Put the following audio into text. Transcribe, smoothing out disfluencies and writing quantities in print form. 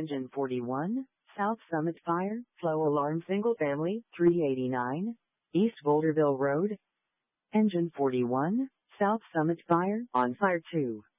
Engine 41, South Summit Fire, Flow Alarm Single Family, 389, East Boulderville Road. Engine 41, South Summit Fire, on fire 2.